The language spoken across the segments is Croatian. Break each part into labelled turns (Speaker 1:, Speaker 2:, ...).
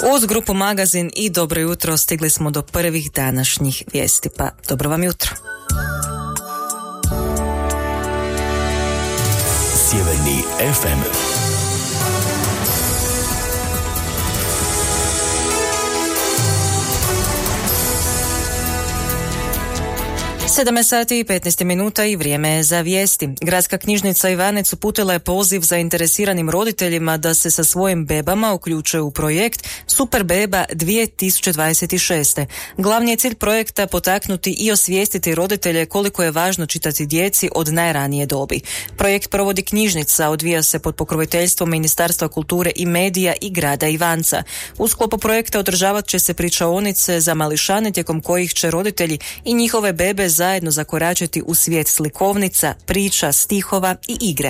Speaker 1: Uz grupu Magazin i Dobro jutro stigli smo do prvih današnjih vijesti, pa dobro vam jutro.
Speaker 2: Sjeverni FM.
Speaker 1: 7 sati i 15 minuta i vrijeme je za vijesti. Gradska knjižnica Ivanec uputila je poziv zainteresiranim roditeljima da se sa svojim bebama uključe u projekt Super beba 2026. Glavni je cilj projekta potaknuti i osvijestiti roditelje koliko je važno čitati djeci od najranije dobi. Projekt provodi knjižnica, odvija se pod pokroviteljstvom Ministarstva kulture i medija i grada Ivanca. U sklopu projekta održavat će se pričaonice za mališane tijekom kojih će roditelji i njihove bebe zajedno zakoračiti u svijet slikovnica, priča, stihova i igre.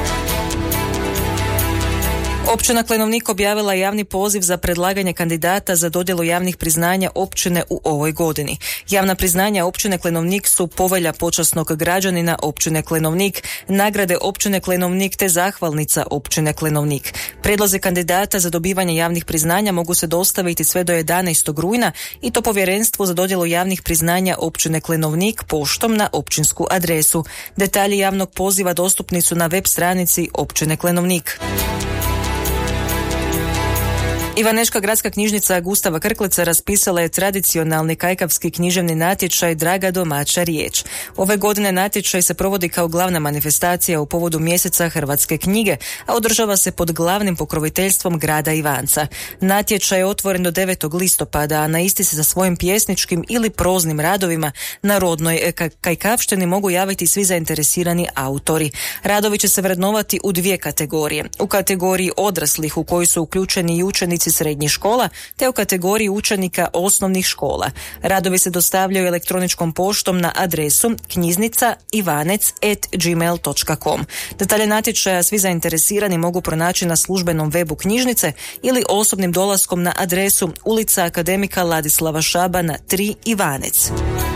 Speaker 1: Općina Klenovnik objavila je javni poziv za predlaganje kandidata za dodjelu javnih priznanja općine u ovoj godini. Javna priznanja općine Klenovnik su povelja počasnog građanina općine Klenovnik, nagrade općine Klenovnik te zahvalnica općine Klenovnik. Prijedlozi kandidata za dobivanje javnih priznanja mogu se dostaviti sve do 11. rujna i to povjerenstvu za dodjelu javnih priznanja općine Klenovnik poštom na općinsku adresu. Detalji javnog poziva dostupni su na web stranici općine Klenovnik. Ivanečka gradska knjižnica Gustava Krkleca raspisala je tradicionalni kajkavski književni natječaj Draga domaća riječ. Ove godine natječaj se provodi kao glavna manifestacija u povodu mjeseca hrvatske knjige, a održava se pod glavnim pokroviteljstvom grada Ivanca. Natječaj je otvoren do 9. listopada, a na isti se sa svojim pjesničkim ili proznim radovima na rodnoj kajkavštini mogu javiti svi zainteresirani autori. Radovi će se vrednovati u 2 kategorije. U kategoriji odraslih u koju su uključeni i učenici srednjih škola, te u kategoriji učenika osnovnih škola. Radovi se dostavljaju elektroničkom poštom na adresu knjiznica.ivanec@gmail.com. Detalje natječaja svi zainteresirani mogu pronaći na službenom webu knjižnice ili osobnim dolaskom na adresu ulica Akademika Ladislava Šabana 3 Ivanec.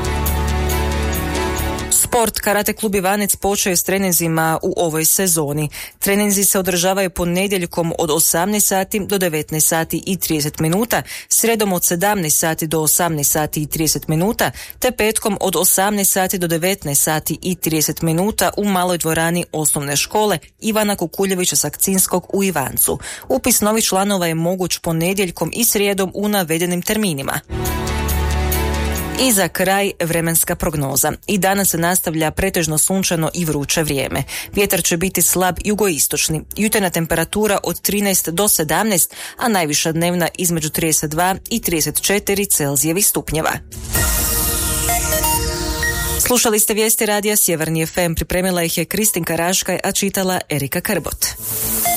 Speaker 1: Sport. Karate klub Ivanec počeo je s treninzima u ovoj sezoni. Treninzi se održavaju ponedjeljkom od 18 sati do 19 sati i 30 minuta, sredom od 17 sati do 18 sati i 30 minuta, te petkom od 18 sati do 19 sati i 30 minuta u maloj dvorani osnovne škole Ivana Kukuljevića Sakcinskog u Ivancu. Upis novih članova je moguć ponedjeljkom i srijedom u navedenim terminima. I za kraj vremenska prognoza. I danas se nastavlja pretežno sunčano i vruće vrijeme. Vjetar će biti slab jugoistočni. Jutarnja temperatura od 13 do 17, a najviša dnevna između 32 i 34 Celzijevih stupnjeva. Slušali ste vijesti radija Sjeverni FM. Pripremila ih je Kristinka Raškaj, a čitala Erika Krbot.